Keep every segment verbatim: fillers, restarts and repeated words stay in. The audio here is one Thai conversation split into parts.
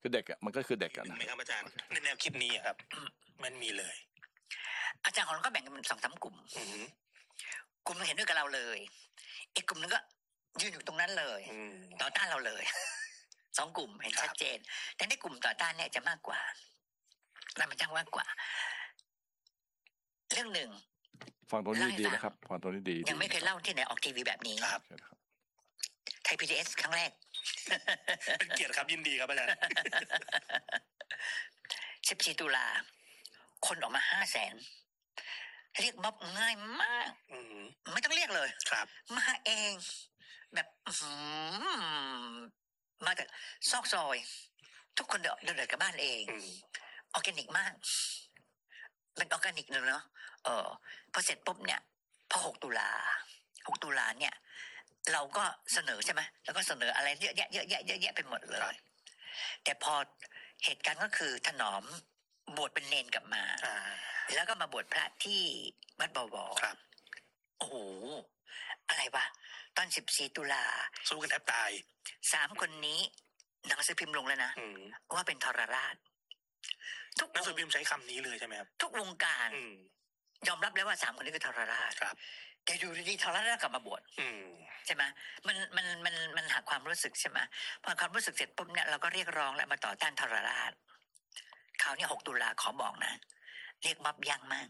คือเด็กอ่ะมันก็คือเด็กกันนะไหมครับอาจารย์ในแนวคิดนี้ครับมันมีเลยอาจารย์ของเราก็แบ่งกันเป็นสองสามกลุ่มกลุ่มนึงเห็นด้วยกับเราเลยอีกกลุ่มนึงก็ยืนอยู่ตรงนั้นเลยต่อต้านเราเลยสองกลุ่มเห็นชัดเจนแต่ในกลุ่มต่อต้านเนี่ยจะมากกว่าแล้วมันจะมากกว่าเรื่องหนึ่งฟังตัวนี้ดีนะครับฟังตัวนี้ดียังไม่เคยเล่าที่ไหนออกทีวีแบบนี้ครับไทย พี บี เอส ครั้งแรกเป็นเกียรติครับยินดีครับอาจารย์สิบสี่ตุลาคนออกมาห้าแสนเรียกม็อบง่ายมากไม่ต้องเรียกเลยครับมาเองแบบมาจากซอกซอยทุกคนเดินเดินกลับบ้านเองออร์แกนิกมากเป็นออร์แกนิกเลยเนาะเออพอเสร็จปุ๊บเนี่ยพอหกตุลาหกตุลาเนี่ยเราก็เสนอใช่ไหมแล้วก็เสนออะไรเยอะแยะเยอะแยะเยอะแยะไปหมดเลยแต่พอเหตุการณ์ก็คือถนอมบวชเป็นเนนกลับมาแล้วก็มาบวชพระที่วัดบวรโอ้โหอะไรวะตอนสิบสี่ตุลาสู้กันแทบตายสามคนนี้หนังสือพิมพ์ลงแล้วนะว่าเป็นทรราชทุกหนังสือพิมพ์ใช้คำนี้เลยใช่ไหมครับทุกวงการยอมรับแล้วว่าสามคนนี้คือทรราชแต่อยู่ดีๆทรราชกลับมาบวชใช่ไหมมันมันมันมันหักความรู้สึกใช่ไหมพอความรู้สึกเสร็จปุ๊บเนี่ยเราก็เรียกร้องแล้วมาต่อต้านทรราชคราวนี้หกตุลาขอบอกนะเรียกม็อบยังมาก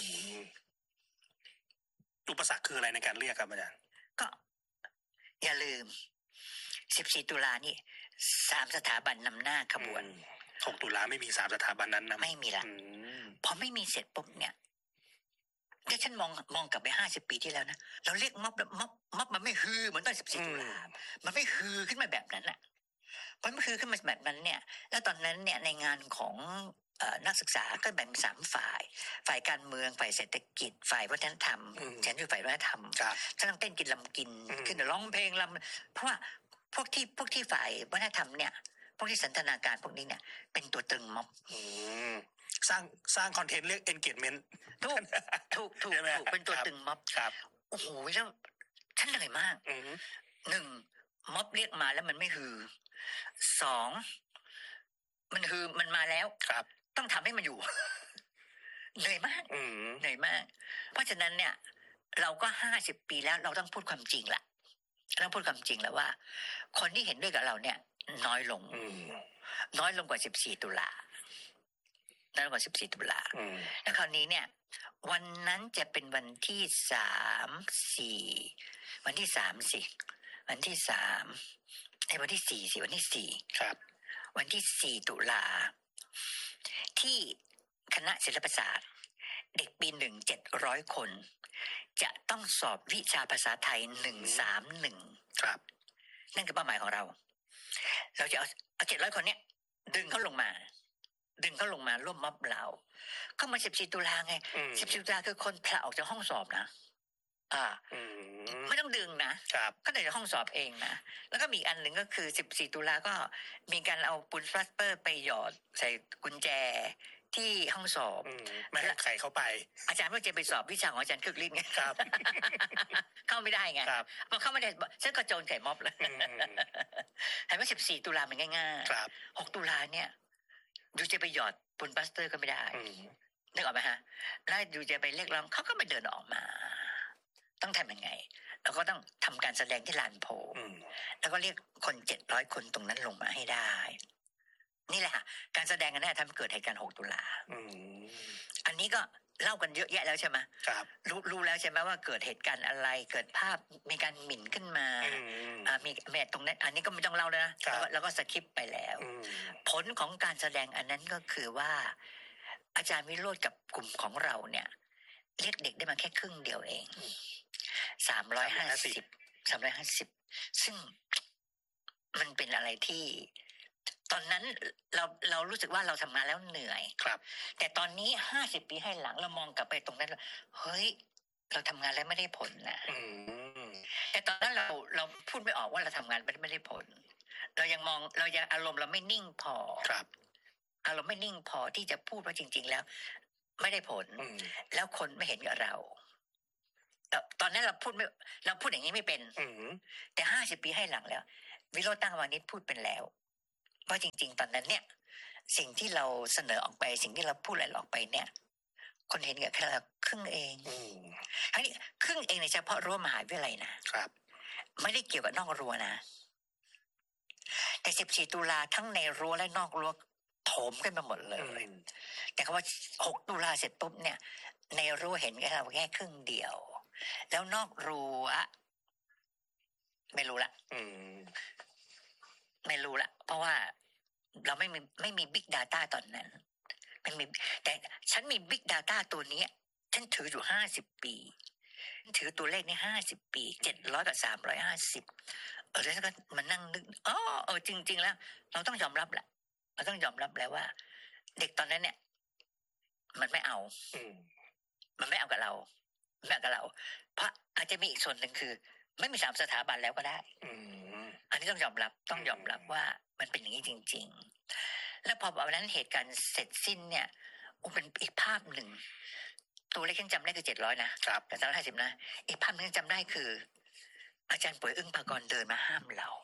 อุปสรรคคืออะไรในการเรียกครับอาจารย์ก็อย่าลืมสิบสี่ตุลานี่สามสถาบันนำหน้าขบวนหกตุลาไม่มีสามสถาบันนั้นนะไม่มีละพอไม่มีเสร็จปุ๊บเนี่ยถ้าฉันมองมองกลับไปห้าสิบปีที่แล้วนะเราเรียกม็อบม็อบม็อบมันไม่ฮือเหมือนตอนสิบสี่ตุลามันไม่ฮือขึ้นมาแบบนั้นแหละพอมันฮือขึ้นมาแบบนั้นเนี่ยแล้วตอนนั้นเนี่ยในงานของนักศึกษาก็แบ่งเป็นสามฝ่ายฝ่ายการเมืองฝ่ายเศรษฐกิจฝ่ายวัฒนธรรมฉันอยู่ฝ่ายวัฒนธรรมฉันต้องเต้นกินลำกินขึ้นร้องเพลงลำเพราะว่าพวกที่พวกที่ฝ่ายวัฒนธรรมเนี่ยพวกที่สันทนาการพวกนี้เนี่ยเป็นตัวตรึงม็อบสร้างสร้างคอนเทนต์เรียก engagement ถูกถูกถูกถูกเป็นตัวตึงม็อบโอ้โหแล้วฉันเหนื่อยมากหนึ่งม็อบเรียกมาแล้วมันไม่ฮือสองมันฮือมันมาแล้วต้องทำให้มันอยู่เหนื่อยมากเหนื่อยมากเพราะฉะนั้นเนี่ยเราก็ห้าสิบปีแล้วเราต้องพูดความจริงละเราพูดความจริงแล้วว่าคนที่เห็นด้วยกับเราเนี่ยน้อยลงน้อยลงกว่าสิบสี่ตุลาน้อยลงกว่าสิบสี่ตุลาแล้วคราวนี้เนี่ยวันนั้นจะเป็นวันที่สามสี่วันที่สามสิวันที่สามไอ้วันที่สี่สิวันที่สี่ครับวันที่สี่ตุลาที่คณะศิลปศาสตร์เด็กปีหนึ่งเจ็ดร้อยคนจะต้องสอบวิชาภาษาไทยหนึ่งสามหนึ่งครับนั่นคือเป้าหมายของเราเราจะเอาเอาเจ็ดร้อยคนเนี้ยดึงเขาลงมาดึงเขาลงมาร่วมม็อบเราก็มาสิบสี่ตุลาไงสิบสี่ตุลาคือคนผละออกจากห้องสอบนะอ่าไม่ต้องดึงนะก็ได้จากห้องสอบเองนะแล้วก็มีอันหนึ่งก็คือสิบสี่ตุลาก็มีการเอาปูนพลาสเตอร์ไปหยอดใส่กุญแจที่ห้องสอบไม่ให้ใครเข้าไปอาจารย์เพื่อจะไปสอบวิชาของอาจารย์คึกฤทธิ์ไงครับเข้าไม่ได้ไงพอเข้าไม่ได้ฉันก็โจรไข่ม็อบเลยเห็นว่าสิบสี่ตุลามันง่ายๆหกตุลาเนี่ยยูจะไปหยอดปูนพลาสเตอร์ก็ไม่ได้นึกออกไหมฮะแล้วยูจะไปเรียกร้องเขาก็ไม่เดินออกมาต้องทำยังไงเราก็ต้องทำการแสดงที่ลานโพแล้วก็เรียกคนเจ็ดร้อยคนตรงนั้นลงมาให้ได้นี่แหละค่ะการแสดงกันแน่ทำให้เกิดเหตุการณ์หกตุลาอันนี้ก็เล่ากันเยอะแยะแล้วใช่ไหมครับรู้รู้แล้วใช่ไหมว่าเกิดเหตุการณ์อะไรเกิดภาพมีการหมิ่นขึ้นมาอ่ามีแม่ตรงนั้นอันนี้ก็ไม่ต้องเล่าแล้วนะแล้วก็สคิปไปแล้วผลของการแสดงอันนั้นก็คือว่าอาจารย์วิโรจน์กับกลุ่มของเราเนี่ยเรียกเด็กได้มาแค่ครึ่งเดียวเองสามร้อยห้าสิบสามร้อยห้าสิบซึ่งมันเป็นอะไรที่ตอนนั้นเราเรารู้สึกว่าเราทำงานแล้วเหนื่อยครับแต่ตอนนี้ห้าสิบปีให้หลังเรามองกลับไปตรงนั้นเฮ้ยเราทำงานแล้วไม่ได้ผลนะแต่ตอนนั้นเราเราพูดไม่ออกว่าเราทำงานไม่ได้ผลเรายังมองเรายังอารมณ์เราไม่นิ่งพอครับอารมณ์ไม่นิ่งพอที่จะพูดว่าจริงๆแล้วไม่ได้ผลแล้วคนไม่เห็นกับเราตอนนั้นเราพูดไม่เราพูดอย่างนี้ไม่เป็นแต่ห้าสิบปีให้หลังแล้ววิโรจน์ตั้งวานิชพูดเป็นแล้วว่าจริงๆตอนนั้นเนี่ยสิ่งที่เราเสนอออกไปสิ่งที่เราพูดอะไรออกไปเนี่ยคนเห็นแค่ครึ่งเองอันนี้ครึ่งเองในเฉพาะรั้วมหาวิทยาลัยนะครับไม่ได้เกี่ยวกับนอกรั้วนะแต่สิบสี่ตุลาทั้งในรั้วและนอกรั้วโถมกันมาหมดเลยแต่คำว่าหกตุลาเสร็จปุ๊บเนี่ยในรั้วเห็นแค่เราแค่ครึ่งเดียวแล้วนอกรั้วไม่รู้ละไม่รู้ละเพราะว่าเราไม่มีไม่มี Big Data ตอนนั้นไม่มีแต่ฉันมี Big Data ตัวนี้ฉันถืออยู่ห้าสิบปีถือตัวเลขนี่ห้าสิบปีเจ็ดร้อยกับสามร้อยห้าสิบเออแล้วก็มานั่งนึกอ๋อเออจริงๆแล้วเราต้องยอมรับแหละเราต้องยอมรับแล้วว่าเด็กตอนนั้นเนี่ยมันไม่เอามันไม่เอากับเราไม่เอากับเราเพราะอาจจะมีอีกส่วนหนึ่งคือไม่มีสามสถาบันแล้วก็ได้อันนี้ต้องยอมรับต้องยอมรับว่ามันเป็นอย่างนี้จริงๆแล้วพอวันนั้นเหตุการณ์เสร็จสิ้นเนี่ยโอ้เป็นอีกภาพหนึ่งตัวเลขยังจำได้คือเจ็ดร้อยนะครับแต่สามร้อยห้าสิบนะอีกภาพนึงจำได้คืออาจารย์ป่วยอึ้งภากรเดินมาห้ามเรา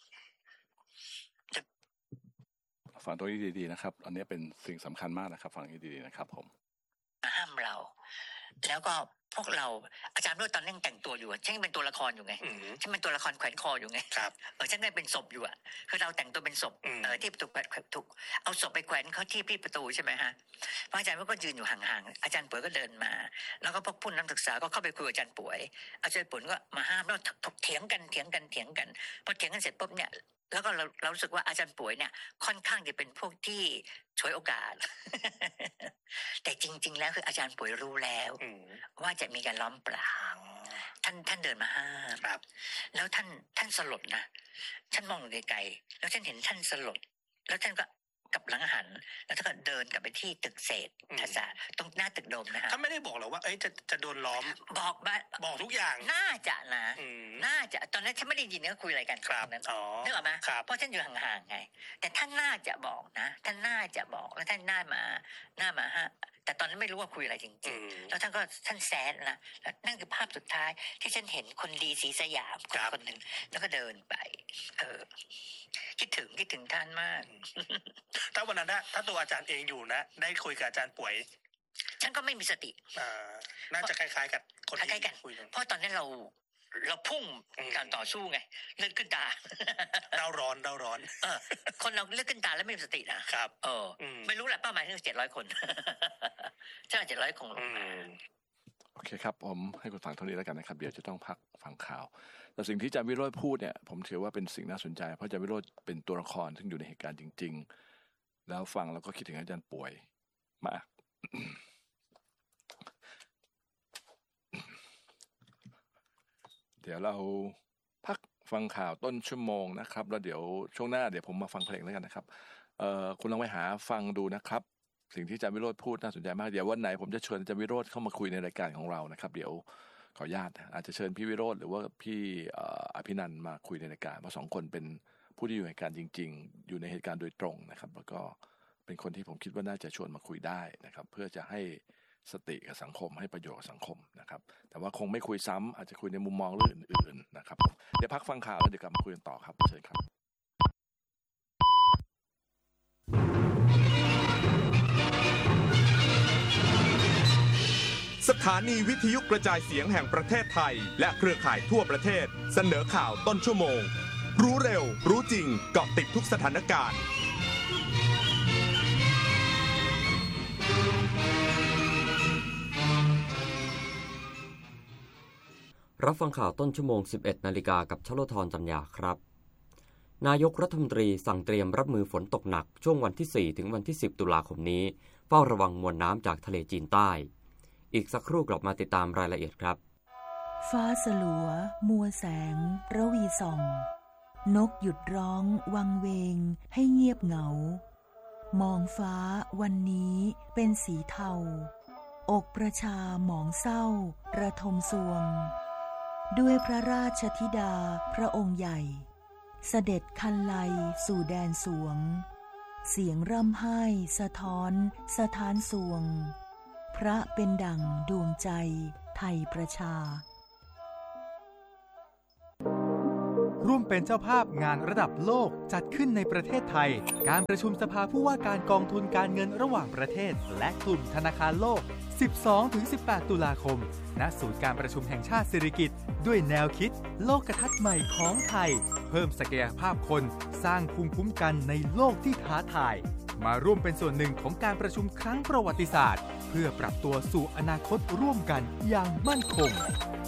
ฟังตรงนี้ดีๆนะครับอันนี้เป็นสิ่งสำคัญมากนะครับฟังนี้ดีๆนะครับผมห้ามเราแล้วก็พวกเราอาจารย์ด้วยตอนนั้นแต่งตัวอยู่ฉันเป็นตัวละครอยู่ไงฉันเป็นตัวละครแขวนคออยู่ไงครับเออฉันได้เป็นศพอยู่อ่ะคือเราแต่งตัวเป็นศพเออที่ประตูถูกเอาศพไปแขวนเขาที่ที่ประตูใช่ไหมฮะพระอาจารย์ก็ยืนอยู่ห่างๆอาจารย์ป่วยก็เดินมาแล้วก็พวกผู้นักศึกษาก็เข้าไปคุยกับอาจารย์ป่วยอาจารย์ป่วยก็มาห้ามแล้วถกเถียงกันเถียงกันเถียงกันพอเถียงกันเสร็จปุ๊บเนี่ยแล้วก็เราเรารู้สึกว่าอาจารย์ป่วยเนี่ยค่อนข้างจะเป็นพวกที่ฉวยโอกาส แต่จริงๆแล้วคืออาจารย์ป่วยรู้แล้วว่าจะมีการล้อมปราบท่านท่านเดินมาห้ามแล้วท่านท่านสลดนะท่านมองอยู่ไกลๆแล้วท่านเห็นท่านสลดแล้วท่านก็กับหลังหันแล้วท่านก็เดินกลับไปที่ตึกเศษทัศน์ตรงหน้าตึกโดมนะฮะท่านไม่ได้บอกหรอกว่าเอ้ยจะจะโดนล้อมบอกบ้าบอกทุกอย่างน่าจะนะน่าจะตอนนั้นฉันไม่ได้ยินเขาคุยอะไรกันตอนนั้นนึกออกไหมเพราะฉันอยู่ห่างๆไงแต่ท่านน่าจะบอกนะท่านน่าจะบอกแล้วท่านน่ามาน่ามาฮะแต่ตอนนั้นไม่รู้ว่าคุยอะไรจริงๆแล้วท่านก็ท่านแซดนะแล้วนั่นคือภาพสุดท้ายที่ฉันเห็นคนดีศรีสยามคนคนหนึ่งแล้วก็เดินไปเออคิดถึงคิดถึงท่านมากถ้าวันนั้นถ้าตัวอาจารย์เองอยู่นะได้คุยกับอาจารย์ป่วยฉันก็ไม่มีสติอ่าน่าจะคล้ายๆกับคนที่คุยเพราะตอนนั้นเราเราพุ่งการต่อสู้ไงเลือดขึ้นตาเราร้อนเราร้อนเออคนเราเลือดขึ้นตาแล้วไม่มีสตินะครับเออไม่รู้แหละเป้าหมายคือเจ็ดร้อยคนใช่เจ็ดร้อยคนโอเคครับผมให้คุณฟังเท่านี้แล้วกันนะครับเดี๋ยวจะต้องพักฟังข่าวแต่สิ่งที่อาจารย์วิโรจน์พูดเนี่ยผมถือว่าเป็นสิ่งน่าสนใจเพราะอาจารย์วิโรจน์เป็นตัวละครซึ่งอยู่ในเหตุการณ์จริงๆแล้วฟังแล้วก็คิดถึงอาจารย์ป่วยมาก เดี๋ยวเราพักฟังข่าวต้นชั่วโมงนะครับแล้วเดี๋ยวช่วงหน้าเดี๋ยวผมมาฟังเพลงแล้วกันนะครับเอ่อคุณลองไปหาฟังดูนะครับสิ่งที่อาจารย์วิโรจน์พูดน่าสนใจมากเดี๋ยววันไหนผมจะเชิญอาจารย์วิโรจน์เข้ามาคุยในรายการของเรานะครับเดี๋ยวขออนุญาตอาจจะเชิญพี่วิโรจน์หรือว่าพี่อภินันท์มาคุยในรายการเพราะสองคนเป็นผู้ที่อยู่ในเหตุการณ์จริงๆอยู่ในเหตุการณ์โดยตรงนะครับแล้วก็เป็นคนที่ผมคิดว่าน่าจะชวนมาคุยได้นะครับเพื่อจะให้สติกับสังคมให้ประโยชน์กับสังคมนะครับแต่ว่าคงไม่คุยซ้ำอาจจะคุยในมุมมองเรื่องอื่นๆนะครับเดี๋ยวพักฟังข่าวแล้วเดี๋ยวกลับมาคุยกันต่อครับเชิญครับสถานีวิทยุกระจายเสียงแห่งประเทศไทยและเครือข่ายทั่วประเทศเสนอข่าวต้นชั่วโมงรู้เร็วรู้จริงเกาะติดทุกสถานการณ์รับฟังข่าวต้นชั่วโมง สิบเอ็ดนาฬิกากับชโลธรจันยาครับนายกรัฐมนตรีสั่งเตรียมรับมือฝนตกหนักช่วงวันที่สี่ถึงวันที่สิบตุลาคมนี้เฝ้าระวังมวลน้ำจากทะเลจีนใต้อีกสักครู่กลับมาติดตามรายละเอียดครับฟ้าสลัวมัวแสงระวีส่องนกหยุดร้องวังเวงให้เงียบเหงามองฟ้าวันนี้เป็นสีเทาอกประชาหมองเศร้าระทมสวงด้วยพระราชธิดาพระองค์ใหญ่เสด็จคันไลสู่แดนสวงเสียงร่ำไห้สะท้อนสถานสวงพระเป็นดั่งดวงใจไทยประชาร่วมเป็นเจ้าภาพงานระดับโลกจัดขึ้นในประเทศไทยการประชุมสภาผู้ว่าการกองทุนการเงินระหว่างประเทศและกลุ่มธนาคารโลก สิบสองถึงสิบแปด ตุลาคมณศูนย์การประชุมแห่งชาติสิริกิติ์ด้วยแนวคิดโลกทัศน์ใหม่ของไทยเพิ่มศักยภาพคนสร้างภูมิคุ้มกันในโลกที่ท้าทายมาร่วมเป็นส่วนหนึ่งของการประชุมครั้งประวัติศาสตร์เพื่อปรับตัวสู่อนาคตร่วมกันอย่างมั่นคง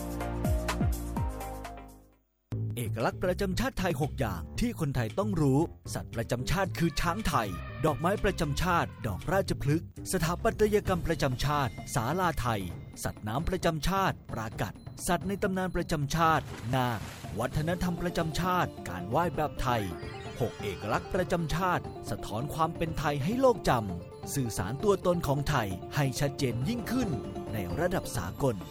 เอกลักษณ์ประจำชาติไทยหกอย่างที่คนไทยต้องรู้สัตว์ประจำชาติคือช้างไทยดอกไม้ประจำชาติดอกราชพฤกษ์สถาปัตยกรรมประจำชาติศาลาไทยสัตว์น้ำประจำชาติปรากัดสัตว์ในตำนานประจำชาตินาควัฒนธรรมประจำชาติการไหว้แบบไทยหกเอกลักษณ์ประจำชาติสะท้อนความเป็นไทยให้โลกจำสื่อสารตัวตนของไทยให้ชัดเจนยิ่งขึ้นในระดับสากล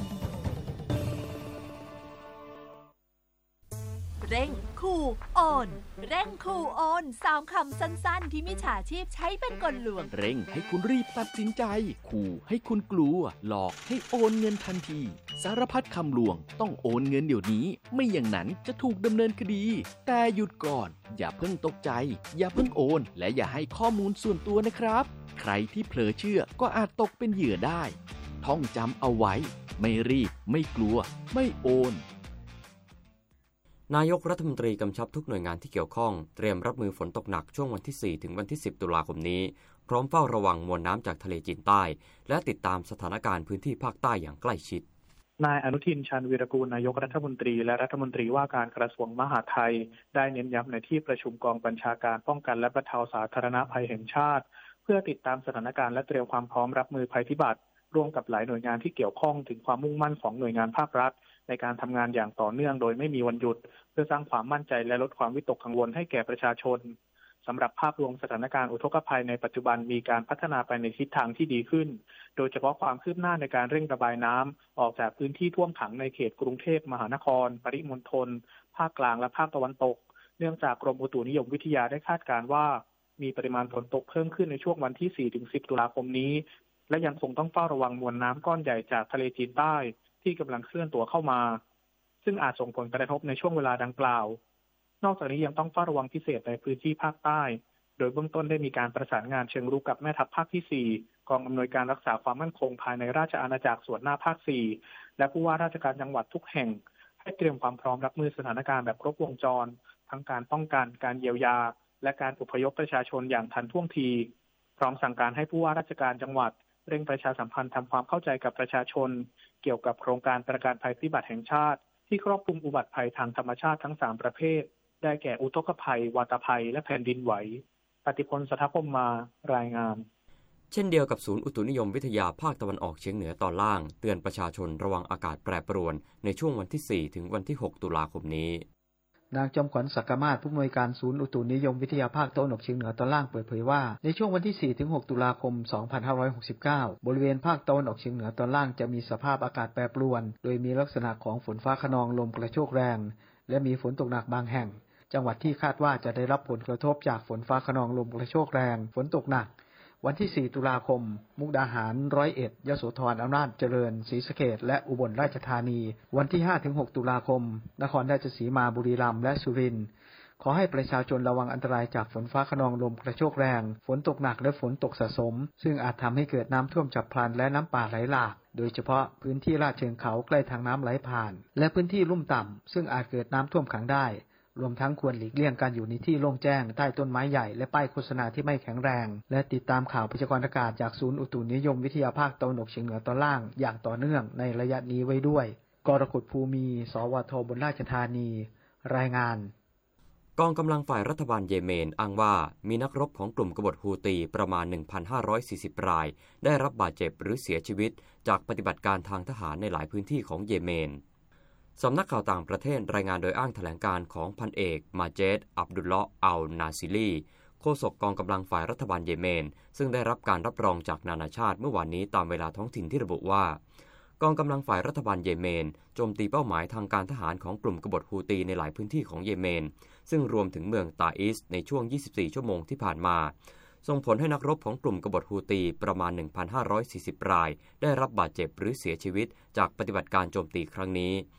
เร่งคูโอนเร่งคูโอนสามคำสั้นๆที่มิจฉาชีพใช้เป็นกลลวงเร่งให้คุณรีบตัดสินใจขู่ให้คุณกลัวหลอกให้โอนเงินทันทีสารพัดคำลวงต้องโอนเงินเดี๋ยวนี้ไม่อย่างนั้นจะถูกดำเนินคดีแต่หยุดก่อนอย่าเพิ่งตกใจอย่าเพิ่งโอนและอย่าให้ข้อมูลส่วนตัวนะครับใครที่เผลอเชื่อก็อาจตกเป็นเหยื่อได้ท่องจำเอาไว้ไม่รีบไม่กลัวไม่โอนนายกรัฐมนตรีกำชับทุกหน่วยงานที่เกี่ยวข้องเตรียมรับมือฝนตกหนักช่วงวันที่สี่ถึงวันที่สิบตุลาคมนี้พร้อมเฝ้าระวังมวลน้ำจากทะเลจีนใต้และติดตามสถานการณ์พื้นที่ภาคใต้อย่างใกล้ชิดนายอนุทินชาญวีรกูลนายกรัฐมนตรีและรัฐมนตรีว่าการกระทรวงมหาดไทยได้เน้นย้ำในที่ประชุมกองบัญชาการป้องกันและบรรเทาสาธารณภัยแห่งชาติเพื่อติดตามสถานการณ์และเตรียมความพร้อมรับมือภัยพิบัติร่วมกับหลายหน่วยงานที่เกี่ยวข้องถึงความมุ่งมั่นของหน่วยงานภาครัฐในการทำงานอย่างต่อเนื่องโดยไม่มีวันหยุดเพื่อสร้างความมั่นใจและลดความวิตกกังวลให้แก่ประชาชนสำหรับภาพรวมสถานการณ์อุทกภัยในปัจจุบันมีการพัฒนาไปในทิศทางที่ดีขึ้นโดยเฉพาะความคืบหน้าในการเร่งระบายน้ำออกจากพื้นที่ท่วมขังในเขตกรุงเทพมหานครปริมณฑลภาคกลางและภาคตะวันตกเนื่องจากกรมอุตุนิยมวิทยาได้คาดการณ์ว่ามีปริมาณฝนตกเพิ่มขึ้นในช่วงวันที่ สี่ถึงสิบ ตุลาคมนี้และยังคงต้องเฝ้าระวังมวลน้ำก้อนใหญ่จากทะเลจีนใต้ที่กำลังเคลื่อนตัวเข้ามาซึ่งอาจส่งผลกระทบในช่วงเวลาดังกล่าวนอกจากนี้ยังต้องเฝ้าระวังพิเศษในพื้นที่ภาคใต้โดยเบื้องต้นได้มีการประสานงานเชิงรุกกับแม่ทัพภาคที่สี่กองอำนวยการรักษาความมั่นคงภายในราชอาณาจักรส่วนหน้าภาคสี่และผู้ว่าราชการจังหวัดทุกแห่งให้เตรียมความพร้อมรับมือสถานการณ์แบบครบวงจรทั้งการป้องกันการเยียวยาและการอพยพประชาชนอย่างทันท่วงทีพร้อมสั่งการให้ผู้ว่าราชการจังหวัดเร่งประชาสัมพันธ์ทำความเข้าใจกับประชาชนเกี่ยวกับโครงการประกันภัยพิบัติแห่งชาติที่ครอบคลุมอุบัติภัยทางธรรมชาติทั้งสามประเภทได้แก่อุทกภัยวาตภัยและแผ่นดินไหวปฏิพล สัทธพรหมมารายงานเช่นเดียวกับศูนย์อุตุนิยมวิทยาภาคตะวันออกเฉียงเหนือตอนล่างเตือนประชาชนระวังอากาศแปรปรวนในช่วงวันที่สี่ถึงวันที่หกตุลาคมนี้นางจอมขวัญศักดิ์มาศผู้อำนวยการศูนย์อุตุนิยมวิทยาภาคตะวันออกเฉียงเหนือตอนล่างเปิดเผยว่าในช่วงวันที่ สี่ถึงหก ตุลาคม สองพันห้าร้อยหกสิบเก้า บริเวณภาคตะวันออกเฉียงเหนือตอนล่างจะมีสภาพอากาศแปรปรวนโดยมีลักษณะของฝนฟ้าคะนองลมกระโชกแรงและมีฝนตกหนักบางแห่งจังหวัดที่คาดว่าจะได้รับผลกระทบจากฝนฟ้าคะนองลมกระโชกแรงฝนตกหนักวันที่ สี่ ตุลาคมมุกดาหารร้อยเอ็ดยโสธรอำนาจเจริญศรีสะเกษและอุบลราชธานีวันที่ ห้าถึงหก ตุลาคมนครราชสีมาบุรีรัมย์และสุรินทร์ขอให้ประชาชนระวังอันตรายจากฝนฟ้าคะนองลมกระโชกแรงฝนตกหนักและฝนตกสะสมซึ่งอาจทำให้เกิดน้ำท่วมฉับพลันและน้ำป่าไหลหลากโดยเฉพาะพื้นที่ลาดเชิงเขาใกล้ทางน้ำไหลผ่านและพื้นที่ลุ่มต่ำซึ่งอาจเกิดน้ำท่วมขังได้รวมทั้งควรหลีกเลี่ยงการอยู่ในที่โล่งแจ้งใต้ต้นไม้ใหญ่และป้ายโฆษณาที่ไม่แข็งแรงและติดตามข่าวพยากรณ์อากาศจากศูนย์อุตุนิยมวิทยาภาคตะวันออกเฉียงเหนือตอนล่างอย่างต่อเนื่องในระยะนี้ไว้ด้วยกรกฎภูมิสวทบนราชธานีรายงานกองกำลังฝ่ายรัฐบาลเยเมนอ้างว่ามีนักรบของกลุ่มกบฏฮูตีประมาณ หนึ่งพันห้าร้อยสี่สิบ รายได้รับบาดเจ็บหรือเสียชีวิตจากปฏิบัติการทางทหารในหลายพื้นที่ของเยเมนสำนักข่าวต่างประเทศรายงานโดยอ้างแถลงการของพันเอกมาเจดอับดุลเลาะห์อัลนาซิลีโฆษกกองกำลังฝ่ายรัฐบาลเยเมนซึ่งได้รับการรับรองจากนานาชาติเมื่อวานนี้ตามเวลาท้องถิ่นที่ระบุว่ากองกำลังฝ่ายรัฐบาลเยเมนโจมตีเป้าหมายทางการทหารของกลุ่มกบฏฮูตีในหลายพื้นที่ของเยเมนซึ่งรวมถึงเมืองตาอิสในช่วงยี่สิบสี่ชั่วโมงที่ผ่านมาส่งผลให้นักรบของกลุ่มกบฏฮูตีประมาณ หนึ่งพันห้าร้อยสี่สิบ รายได้รับบาดเจ็บหรือเสียชีวิตจากปฏิบัติการโจมตีครั้งนี้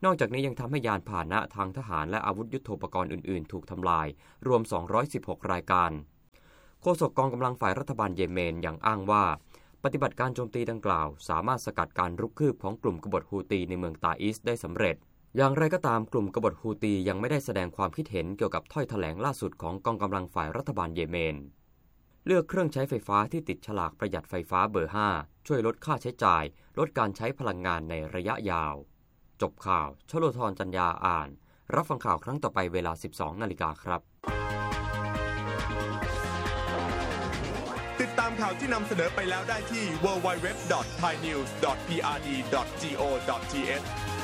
นอกจากนี้ยังทำให้ยานพาหนะทางทหารและอาวุธยุทโธปกรณ์อื่นๆถูกทำลายรวมสองร้อยสิบหกรายการโฆษกกองกำลังฝ่ายรัฐบาลเยเมนยังอ้างว่าปฏิบัติการโจมตีดังกล่าวสามารถสกัดการรุกคืบของกลุ่มกบฏฮูตีในเมืองตาอิสได้สำเร็จอย่างไรก็ตามกลุ่มกบฏฮูตียังไม่ได้แสดงความคิดเห็นเกี่ยวกับถ้อยแถลงล่าสุดของกองกำลังฝ่ายรัฐบาลเยเมนเลือกเครื่องใช้ไฟฟ้าที่ติดฉลากประหยัดไฟฟ้าเบอร์ห้าช่วยลดค่าใช้จ่ายลดการใช้พลังงานในระยะยาวจบข่าวชโลธรจันยาอ่านรับฟังข่าวครั้งต่อไปเวลา สิบสองนาฬิกาครับติดตามข่าวที่นำเสนอไปแล้วได้ที่ ดับเบิลยู ดับเบิลยู ดับเบิลยู ดอท ไทยนิวส์ ดอท พี อาร์ ดี ดอท จี โอ ดอท ที เอช